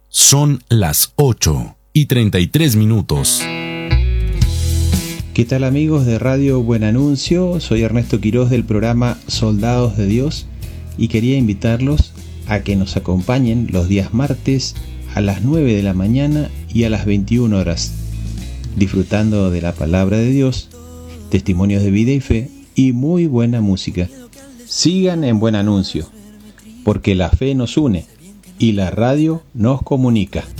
Son las 8:33. ¿Qué tal amigos de Radio Buen Anuncio? Soy Ernesto Quiroz del programa Soldados de Dios y quería invitarlos a que nos acompañen los días martes a las 9 de la mañana y a las 21 horas, disfrutando de la palabra de Dios, testimonios de vida y fe y muy buena música. Sigan en Buen Anuncio, porque la fe nos une y la radio nos comunica.